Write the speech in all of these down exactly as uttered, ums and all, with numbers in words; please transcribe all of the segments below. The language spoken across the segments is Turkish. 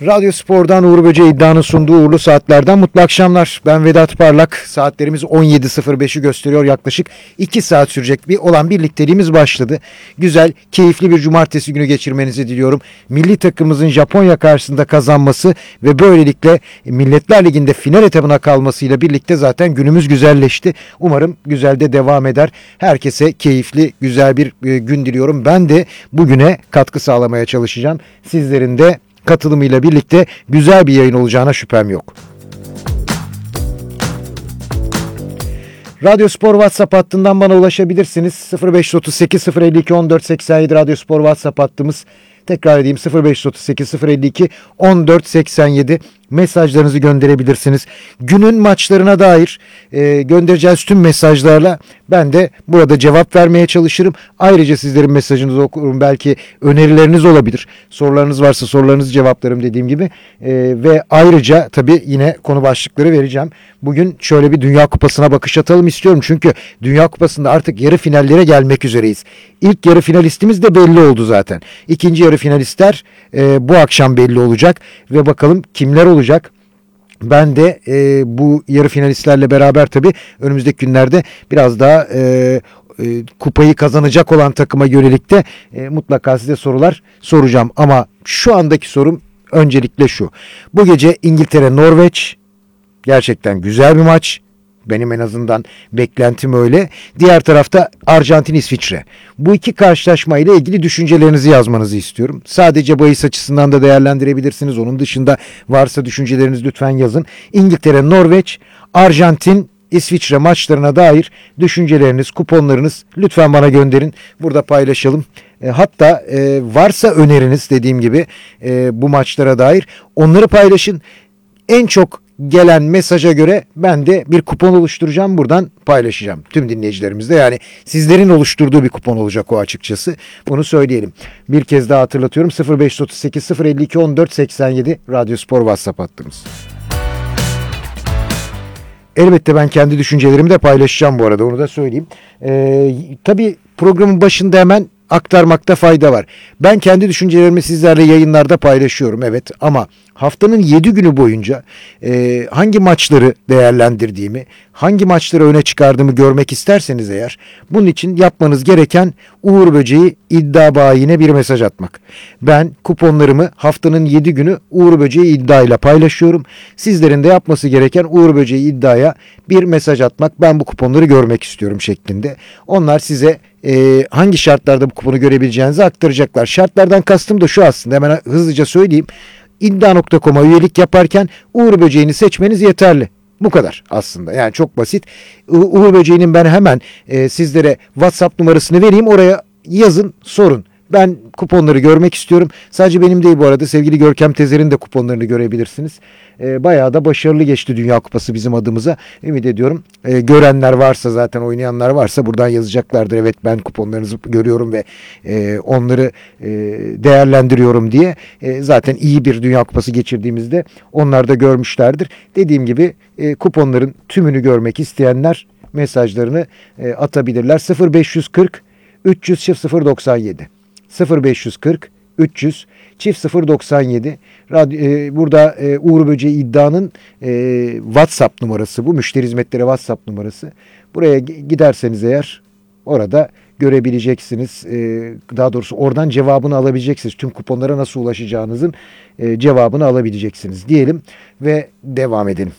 Radyo Spor'dan Uğur Böceği iddianın sunduğu uğurlu saatlerden mutlu akşamlar. Ben Vedat Parlak. Saatlerimiz on yedi sıfır beşi gösteriyor. Yaklaşık iki saat sürecek bir olan birlikteliğimiz başladı. Güzel, keyifli bir cumartesi günü geçirmenizi diliyorum. Milli takımımızın Japonya karşısında kazanması ve böylelikle Milletler Ligi'nde final etabına kalmasıyla birlikte zaten günümüz güzelleşti. Umarım güzel de devam eder. Herkese keyifli, güzel bir gün diliyorum. Ben de bugüne katkı sağlamaya çalışacağım. Sizlerin de katılımıyla birlikte güzel bir yayın olacağına şüphem yok. Radyo Spor WhatsApp hattından bana ulaşabilirsiniz. sıfır beş otuz sekiz sıfır elli iki on dört seksen yedi Radyo Spor WhatsApp hattımız. Tekrar edeyim, sıfır beş otuz sekiz sıfır elli iki on dört seksen yedi mesajlarınızı gönderebilirsiniz. Günün maçlarına dair e, göndereceğiz tüm mesajlarla ben de burada cevap vermeye çalışırım. Ayrıca sizlerin mesajınızı okurum. Belki önerileriniz olabilir. Sorularınız varsa sorularınızı cevaplarım dediğim gibi. E, ve ayrıca tabii yine konu başlıkları vereceğim. Bugün şöyle bir Dünya Kupası'na bakış atalım istiyorum. Çünkü Dünya Kupası'nda artık yarı finallere gelmek üzereyiz. İlk yarı finalistimiz de belli oldu zaten. İkinci yarı finalistler e, bu akşam belli olacak. Ve bakalım kimler olacak? Ben de e, bu yarı finalistlerle beraber tabii önümüzdeki günlerde biraz daha e, e, kupayı kazanacak olan takıma yönelik de e, mutlaka size sorular soracağım. Ama şu andaki sorum öncelikle şu. Bu gece İngiltere-Norveç gerçekten güzel bir maç. Benim en azından beklentim öyle. Diğer tarafta Arjantin-İsviçre. Bu iki karşılaşma ile ilgili düşüncelerinizi yazmanızı istiyorum. Sadece bahis açısından da değerlendirebilirsiniz. Onun dışında varsa düşüncelerinizi lütfen yazın. İngiltere-Norveç, Arjantin-İsviçre maçlarına dair düşünceleriniz, kuponlarınız lütfen bana gönderin. Burada paylaşalım. E, hatta e, varsa öneriniz dediğim gibi e, bu maçlara dair onları paylaşın. En çok gelen mesaja göre ben de bir kupon oluşturacağım, buradan paylaşacağım tüm dinleyicilerimizle. Yani sizlerin oluşturduğu bir kupon olacak o, açıkçası bunu söyleyelim. Bir kez daha hatırlatıyorum, sıfır beş otuz sekiz sıfır elli iki on dört seksen yedi Radyo Spor WhatsApp hattımız. Elbette ben kendi düşüncelerimi de paylaşacağım bu arada, onu da söyleyeyim. Ee, tabii programın başında hemen aktarmakta fayda var. Ben kendi düşüncelerimi sizlerle yayınlarda paylaşıyorum, evet, ama haftanın yedi günü boyunca e, hangi maçları değerlendirdiğimi, hangi maçları öne çıkardığımı görmek isterseniz eğer, bunun için yapmanız gereken Uğur Böceği iddia bayine bir mesaj atmak. Ben kuponlarımı haftanın yedi günü Uğur Böceği iddiayla paylaşıyorum. Sizlerin de yapması gereken Uğur Böceği iddiaya bir mesaj atmak. Ben bu kuponları görmek istiyorum şeklinde. Onlar size e, hangi şartlarda bu kuponu görebileceğinizi aktaracaklar. Şartlardan kastım da şu aslında, hemen hızlıca söyleyeyim. iddia nokta com'a üyelik yaparken Uğur Böceği'ni seçmeniz yeterli. Bu kadar aslında. Yani çok basit. U- Uğur Böceği'nin ben hemen e, sizlere WhatsApp numarasını vereyim. Oraya yazın, sorun. Ben kuponları görmek istiyorum. Sadece benim değil bu arada. Sevgili Görkem Tezer'in de kuponlarını görebilirsiniz. E, bayağı da başarılı geçti Dünya Kupası bizim adımıza. Ümit ediyorum. E, görenler varsa, zaten oynayanlar varsa buradan yazacaklardır. Evet, ben kuponlarınızı görüyorum ve e, onları e, değerlendiriyorum diye. E, zaten iyi bir Dünya Kupası geçirdiğimizde onlar da görmüşlerdir. Dediğim gibi e, kuponların tümünü görmek isteyenler mesajlarını e, atabilirler. sıfır beş yüz kırk üç yüz sıfır doksan yedi sıfır beş yüz kırk üç yüz sıfır doksan yedi Radyo, e, burada e, Uğur Böceği iddianın e, WhatsApp numarası bu. Müşteri hizmetleri WhatsApp numarası. Buraya giderseniz eğer orada görebileceksiniz. E, daha doğrusu oradan cevabını alabileceksiniz. Tüm kuponlara nasıl ulaşacağınızın e, cevabını alabileceksiniz diyelim ve devam edelim.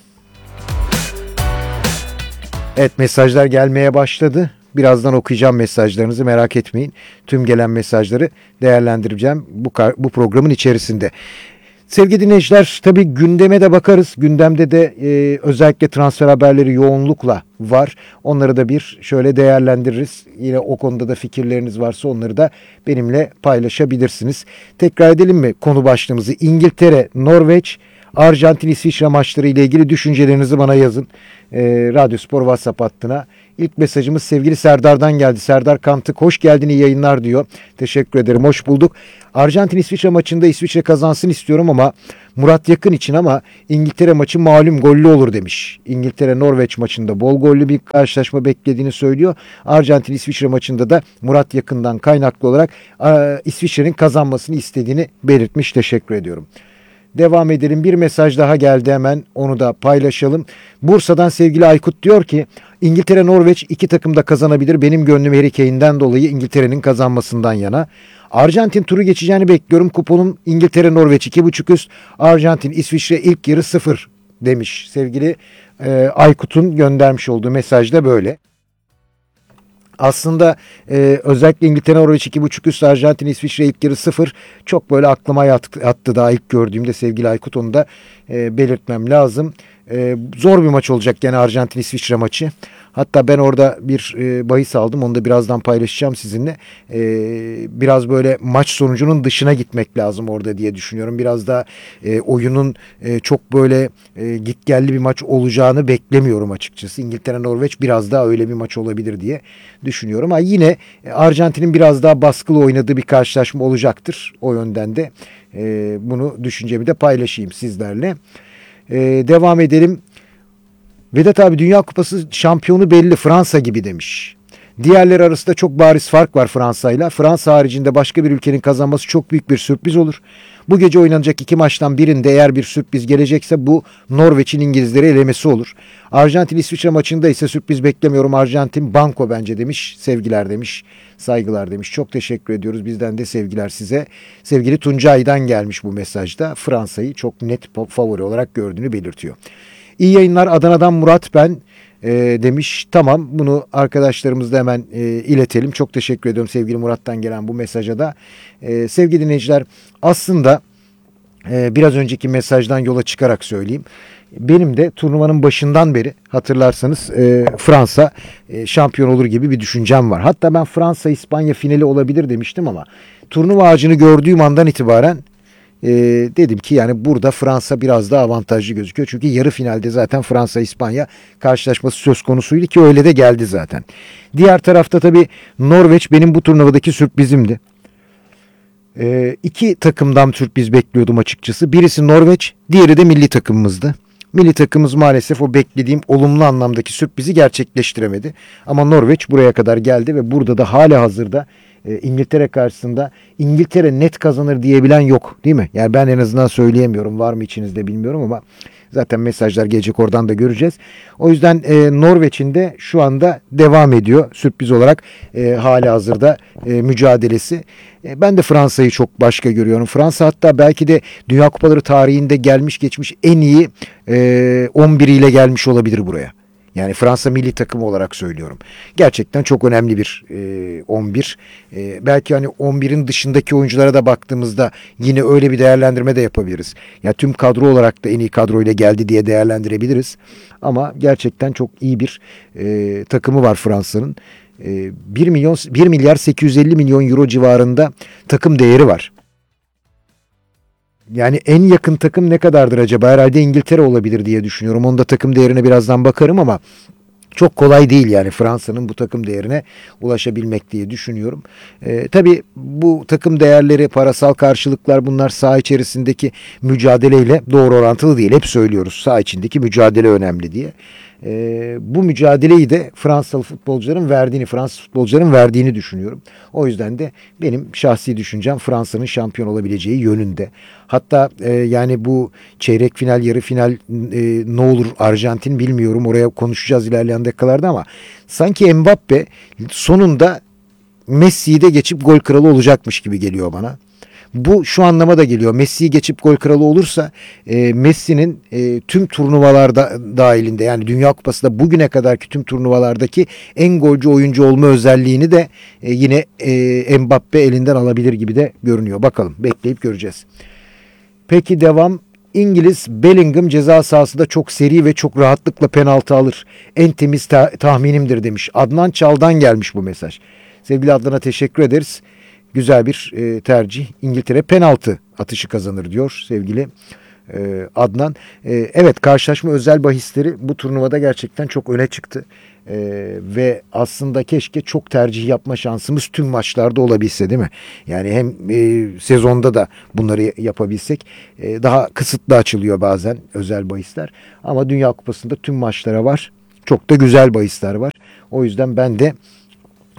Evet, mesajlar gelmeye başladı. Birazdan okuyacağım mesajlarınızı, merak etmeyin. Tüm gelen mesajları değerlendireceğim bu, bu programın içerisinde. Sevgili dinleyiciler, tabii gündeme de bakarız. Gündemde de e, özellikle transfer haberleri yoğunlukla var. Onları da bir şöyle değerlendiririz. Yine o konuda da fikirleriniz varsa onları da benimle paylaşabilirsiniz. Tekrar edelim mi konu başlığımızı? İngiltere, Norveç, Arjantin-İsviçre maçları ile ilgili düşüncelerinizi bana yazın. E, Radyo Spor WhatsApp hattına. İlk mesajımız sevgili Serdar'dan geldi. Serdar Kantık, hoş geldin, iyi yayınlar diyor. Teşekkür ederim, hoş bulduk. Arjantin-İsviçre maçında İsviçre kazansın istiyorum ama Murat Yakın için, ama İngiltere maçı malum gollü olur demiş. İngiltere-Norveç maçında bol gollü bir karşılaşma beklediğini söylüyor. Arjantin-İsviçre maçında da Murat Yakın'dan kaynaklı olarak İsviçre'nin kazanmasını istediğini belirtmiş. Teşekkür ediyorum. Devam edelim. Bir mesaj daha geldi, hemen onu da paylaşalım. Bursa'dan sevgili Aykut diyor ki İngiltere Norveç iki takım da kazanabilir. Benim gönlüm Harry Kane'den dolayı İngiltere'nin kazanmasından yana. Arjantin turu geçeceğini bekliyorum. Kuponum İngiltere Norveç iki buçuk üst. Arjantin İsviçre ilk yarı sıfır demiş sevgili e, Aykut'un göndermiş olduğu mesajda böyle. Aslında e, özellikle İngiltere Norveç iki buçuk üst, Arjantin İsviçre ilk yarı sıfır çok böyle aklıma yattı, attı daha ilk gördüğümde sevgili Aykut, onu da e, belirtmem lazım. E, zor bir maç olacak gene Arjantin İsviçre maçı. Hatta ben orada bir e, bahis aldım, onu da birazdan paylaşacağım sizinle. E, biraz böyle maç sonucunun dışına gitmek lazım orada diye düşünüyorum. Biraz da e, oyunun e, çok böyle e, gitgelli bir maç olacağını beklemiyorum açıkçası. İngiltere Norveç biraz daha öyle bir maç olabilir diye düşünüyorum. Ama yine Arjantin'in biraz daha baskılı oynadığı bir karşılaşma olacaktır. O yönden de e, bunu düşüncemi de paylaşayım sizlerle. E, devam edelim. Vedat abi, Dünya Kupası şampiyonu belli, Fransa gibi demiş. Diğerleri arasında çok bariz fark var Fransa'yla. Fransa haricinde başka bir ülkenin kazanması çok büyük bir sürpriz olur. Bu gece oynanacak iki maçtan birinde eğer bir sürpriz gelecekse bu Norveç'in İngilizleri elemesi olur. Arjantin İsviçre maçında ise sürpriz beklemiyorum. Arjantin banko bence demiş. Sevgiler demiş. Saygılar demiş. Çok teşekkür ediyoruz. Bizden de sevgiler size. Sevgili Tuncay'dan gelmiş bu mesajda. Fransa'yı çok net favori olarak gördüğünü belirtiyor. İyi yayınlar, Adana'dan Murat ben e, demiş. Tamam, bunu arkadaşlarımızla hemen e, iletelim. Çok teşekkür ediyorum sevgili Murat'tan gelen bu mesaja da. E, sevgili dinleyiciler, aslında e, biraz önceki mesajdan yola çıkarak söyleyeyim. Benim de turnuvanın başından beri hatırlarsanız e, Fransa e, şampiyon olur gibi bir düşüncem var. Hatta ben Fransa-İspanya finali olabilir demiştim ama turnuva ağacını gördüğüm andan itibaren Ee, dedim ki yani burada Fransa biraz daha avantajlı gözüküyor. Çünkü yarı finalde zaten Fransa-İspanya karşılaşması söz konusuydu ki öyle de geldi zaten. Diğer tarafta tabii Norveç benim bu turnuvadaki sürprizimdi. Ee, iki takımdan sürpriz bekliyordum açıkçası. Birisi Norveç, diğeri de milli takımımızdı. Milli takımımız maalesef o beklediğim olumlu anlamdaki sürprizi gerçekleştiremedi. Ama Norveç buraya kadar geldi ve burada da hala hazırda e, İngiltere karşısında İngiltere net kazanır diyebilen yok, değil mi? Yani ben en azından söyleyemiyorum. Var mı içinizde bilmiyorum ama zaten mesajlar gelecek, oradan da göreceğiz. O yüzden e, Norveç'in de şu anda devam ediyor sürpriz olarak e, hala hazırda e, mücadelesi. E, ben de Fransa'yı çok başka görüyorum. Fransa hatta belki de Dünya Kupaları tarihinde gelmiş geçmiş en iyi e, on bir ile gelmiş olabilir buraya. Yani Fransa milli takımı olarak söylüyorum. Gerçekten çok önemli bir e, on bir. E, belki hani on birin dışındaki oyunculara da baktığımızda yine öyle bir değerlendirme de yapabiliriz. Ya tüm kadro olarak da en iyi kadroyla geldi diye değerlendirebiliriz. Ama gerçekten çok iyi bir e, takımı var Fransa'nın. E, bir milyon bir milyar sekiz yüz elli milyon euro civarında takım değeri var. Yani en yakın takım ne kadardır acaba? Herhalde İngiltere olabilir diye düşünüyorum. Onda takım değerine birazdan bakarım ama çok kolay değil yani Fransa'nın bu takım değerine ulaşabilmek diye düşünüyorum. Ee, tabii bu takım değerleri, parasal karşılıklar, bunlar saha içerisindeki mücadeleyle doğru orantılı değil. Hep söylüyoruz, saha içindeki mücadele önemli diye. Ee, bu mücadeleyi de Fransalı futbolcuların verdiğini, Fransız futbolcuların verdiğini düşünüyorum. O yüzden de benim şahsi düşüncem Fransa'nın şampiyon olabileceği yönünde. Hatta e, yani bu çeyrek final, yarı final e, ne olur Arjantin bilmiyorum. Oraya konuşacağız ilerleyen dakikalarda ama sanki Mbappe sonunda Messi'yi de geçip gol kralı olacakmış gibi geliyor bana. Bu şu anlama da geliyor. Messi'yi geçip gol kralı olursa e, Messi'nin e, tüm turnuvalarda dahilinde, yani Dünya Kupası'da bugüne kadarki tüm turnuvalardaki en golcü oyuncu olma özelliğini de e, yine e, Mbappe elinden alabilir gibi de görünüyor. Bakalım, bekleyip göreceğiz. Peki devam. İngiliz Bellingham ceza sahasında çok seri ve çok rahatlıkla penaltı alır. En temiz ta- tahminimdir demiş. Adnan Çal'dan gelmiş bu mesaj. Sevgili Adnan'a teşekkür ederiz. Güzel bir e, tercih. İngiltere penaltı atışı kazanır diyor sevgili e, Adnan. E, evet, karşılaşma özel bahisleri bu turnuvada gerçekten çok öne çıktı. E, ve aslında keşke çok tercih yapma şansımız tüm maçlarda olabilse, değil mi? Yani hem e, sezonda da bunları yapabilsek e, daha kısıtlı açılıyor bazen özel bahisler. Ama Dünya Kupası'nda tüm maçlara var. Çok da güzel bahisler var. O yüzden ben de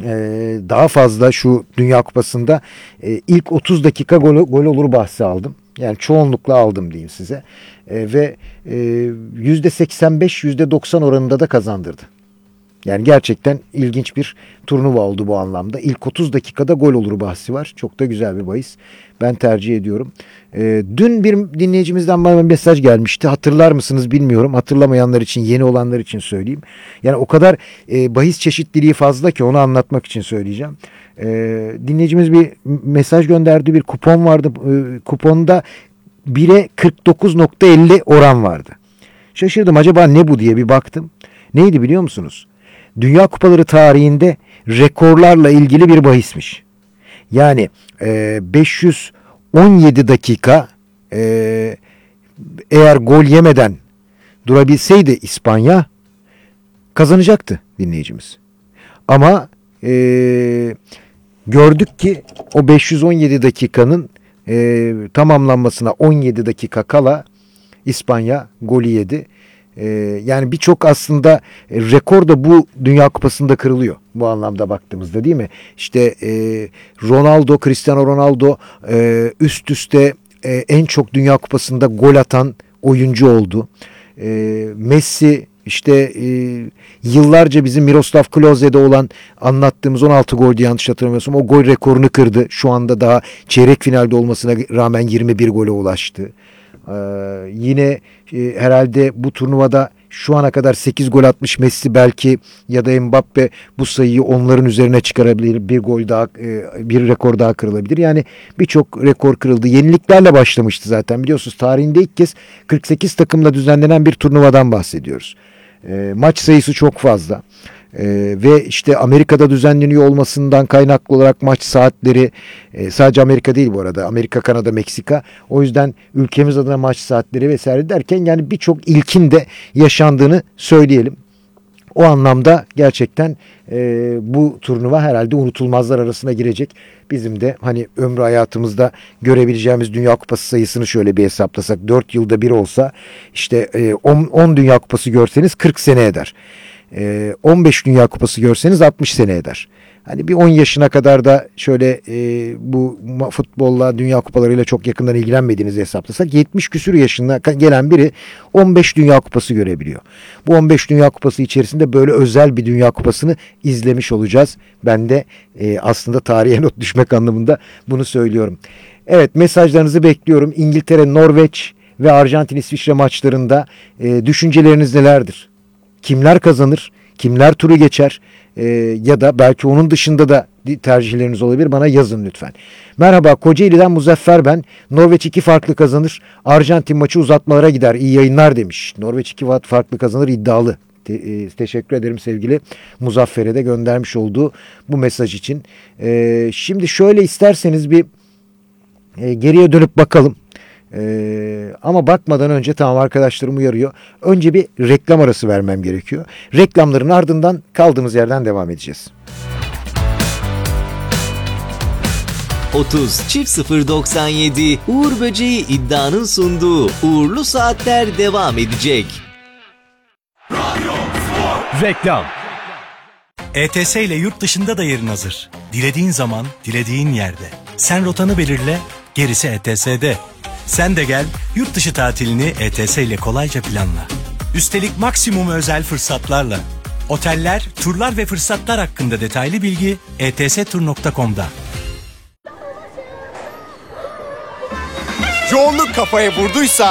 Ee, daha fazla şu Dünya Kupası'nda e, ilk otuz dakika gol, gol olur bahsi aldım. Yani çoğunlukla aldım diyeyim size. E, ve e, yüzde seksen beş yüzde doksan oranında da kazandırdı. Yani gerçekten ilginç bir turnuva oldu bu anlamda. İlk otuz dakikada gol olur bahsi var. Çok da güzel bir bahis. Ben tercih ediyorum. Ee, dün bir dinleyicimizden bana bir mesaj gelmişti. Hatırlar mısınız bilmiyorum. Hatırlamayanlar için, yeni olanlar için söyleyeyim. Yani o kadar e, bahis çeşitliliği fazla ki onu anlatmak için söyleyeceğim. Ee, dinleyicimiz bir mesaj gönderdi. Bir kupon vardı. Ee, kuponda bire kırk dokuz nokta elli oran vardı. Şaşırdım, acaba ne bu diye bir baktım. Neydi biliyor musunuz? Dünya Kupaları tarihinde rekorlarla ilgili bir bahismiş. Yani e, beş yüz on yedi dakika e, eğer gol yemeden durabilseydi İspanya kazanacaktı dinleyicimiz. Ama e, gördük ki o beş yüz on yedi dakikanın e, tamamlanmasına on yedi dakika kala İspanya golü yedi. Ee, yani birçok aslında e, rekor da bu Dünya Kupası'nda kırılıyor. Bu anlamda baktığımızda, değil mi? İşte e, Ronaldo, Cristiano Ronaldo e, üst üste e, en çok Dünya Kupası'nda gol atan oyuncu oldu. E, Messi işte e, yıllarca bizim Miroslav Klose'de olan anlattığımız on altı gol diye yanlış hatırlamıyorsam o gol rekorunu kırdı. Şu anda daha çeyrek finalde olmasına rağmen yirmi bir gole ulaştı. Ee, yine e, herhalde bu turnuvada şu ana kadar sekiz gol atmış Messi belki ya da Mbappe bu sayıyı onların üzerine çıkarabilir. Bir gol daha, e, bir rekor daha kırılabilir. Yani birçok rekor kırıldı. Yeniliklerle başlamıştı zaten, biliyorsunuz. Tarihinde ilk kez kırk sekiz takımla düzenlenen bir turnuvadan bahsediyoruz. E, maç sayısı çok fazla. Ee, ve işte Amerika'da düzenleniyor olmasından kaynaklı olarak maç saatleri e, sadece Amerika değil bu arada, Amerika, Kanada, Meksika, o yüzden ülkemiz adına maç saatleri vesaire derken yani birçok ilkin de yaşandığını söyleyelim. O anlamda gerçekten e, bu turnuva herhalde unutulmazlar arasına girecek. Bizim de hani ömrü hayatımızda görebileceğimiz Dünya Kupası sayısını şöyle bir hesaplasak, dört yılda bir olsa işte e, on Dünya Kupası görseniz kırk sene eder. on beş Dünya Kupası görseniz altmış sene eder. Hani bir on yaşına kadar da şöyle e, bu futbolla, Dünya Kupalarıyla çok yakından ilgilenmediğinizi hesaplasak yetmiş küsür yaşına gelen biri on beş Dünya Kupası görebiliyor. Bu on beş Dünya Kupası içerisinde böyle özel bir Dünya Kupası'nı izlemiş olacağız. Ben de e, aslında tarihe not düşmek anlamında bunu söylüyorum. Evet, mesajlarınızı bekliyorum. İngiltere, Norveç ve Arjantin, İsviçre maçlarında e, düşünceleriniz nelerdir? Kimler kazanır? Kimler turu geçer? Ee, ya da belki onun dışında da tercihleriniz olabilir. Bana yazın lütfen. Merhaba, Kocaeli'den Muzaffer ben. Norveç iki farklı kazanır. Arjantin maçı uzatmalara gider. İyi yayınlar demiş. Norveç iki farklı kazanır, iddialı. Te- e, teşekkür ederim sevgili Muzaffer'e de göndermiş olduğu bu mesaj için. Ee, şimdi şöyle isterseniz bir e, geriye dönüp bakalım. Ee, ama bakmadan önce, tamam, arkadaşlarım uyarıyor. Önce bir reklam arası vermem gerekiyor. Reklamların ardından kaldığımız yerden devam edeceğiz. otuz çift sıfır doksan yedi Uğur Böceği iddianın sunduğu Uğurlu Saatler devam edecek. Reklam. E T S ile yurt dışında da yerin hazır. Dilediğin zaman, dilediğin yerde. Sen rotanı belirle, gerisi E T S'de. Sen de gel, yurt dışı tatilini E T S ile kolayca planla. Üstelik maksimum özel fırsatlarla. Oteller, turlar ve fırsatlar hakkında detaylı bilgi e t s tur nokta com'da. Yoğunluk kafaya vurduysa